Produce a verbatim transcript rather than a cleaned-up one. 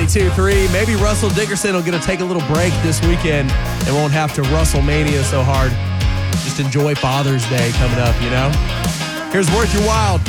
two three. Maybe Russell Dickerson will get to take a little break this weekend and won't have to WrestleMania so hard. Just enjoy Father's Day coming up, you know? Here's Worth Your While.